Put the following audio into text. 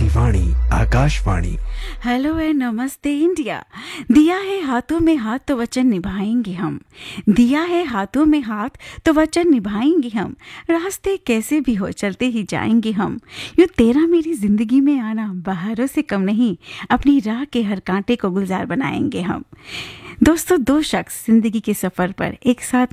Vani Akashvani. Hello and नमस्ते India. दिया है हाथों में हाथ तो वचन निभाएंगे हम। दिया है हाथों में हाथ तो वचन निभाएंगे हम। रास्ते कैसे भी हो चलते ही जाएंगे हम। यूँ तेरा मेरी जिंदगी में आना बहारों से कम नहीं, अपनी राह के हर कांटे को गुलजार बनाएंगे हम। दोस्तों, दो शख्स जिंदगी के सफर पर एक साथ